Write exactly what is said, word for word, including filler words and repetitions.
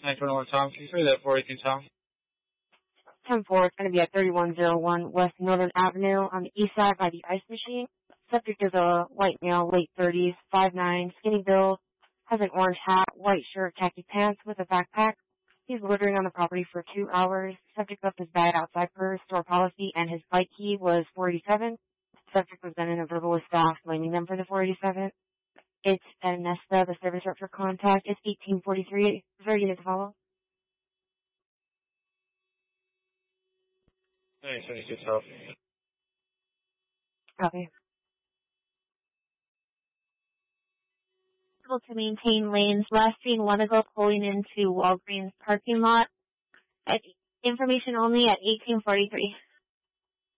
nine twenty-one Tom, can you say that four eighteen Tom? ten four, it's going to be at thirty-one oh one West Northern Avenue on the east side by the ice machine. Subject is a white male, late thirties, five nine, skinny build, has an orange hat, white shirt, khaki pants with a backpack. He's loitering on the property for two hours. Subject left his bag outside per store policy, and his bike key was four eighty-seven. Subject was then in a verbal with staff, blaming them for the four eighty-seven. It's Nesta, the service rep for contact. It's eighteen forty-three. Is there a unit to follow? Thanks, thanks, good help. Copy. Able to maintain lanes. Last seen one ago pulling into Walgreens parking lot. At information only at eighteen forty-three.